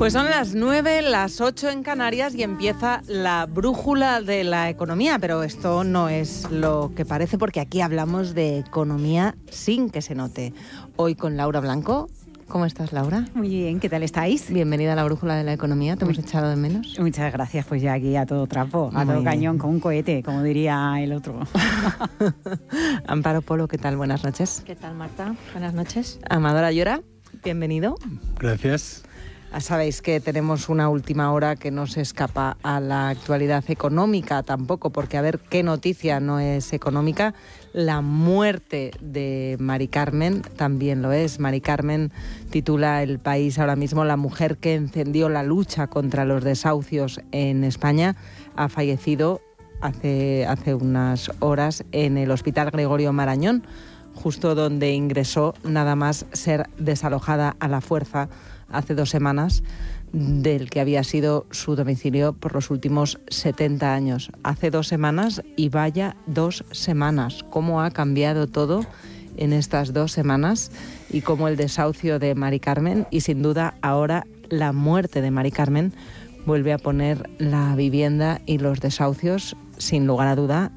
Pues son las 9, las 8 en Canarias y empieza la brújula de la economía, pero esto no es lo que parece porque aquí hablamos de economía sin que se note. Hoy con Laura Blanco. ¿Cómo estás, Laura? Muy bien, ¿qué tal estáis? Bienvenida a la brújula de la economía, te hemos echado de menos. Muchas gracias, pues ya aquí a todo trapo, a todo cañón, con un cohete, como diría el otro. Amparo Polo, ¿qué tal? Buenas noches. ¿Qué tal, Marta? Buenas noches. Amador Ayora, bienvenido. Gracias. Sabéis que tenemos una última hora que no se escapa a la actualidad económica tampoco, porque a ver qué noticia no es económica. La muerte de Mari Carmen también lo es. Mari Carmen titula El País ahora mismo: la mujer que encendió la lucha contra los desahucios en España. Ha fallecido hace unas horas en el Hospital Gregorio Marañón, justo donde ingresó nada más ser desalojada a la fuerza hace 2 semanas del que había sido su domicilio por los últimos 70 años. Hace 2 semanas y vaya 2 semanas. ¿Cómo ha cambiado todo en estas 2 semanas? Y cómo el desahucio de Mari Carmen y sin duda ahora la muerte de Mari Carmen vuelve a poner la vivienda y los desahucios sin lugar a duda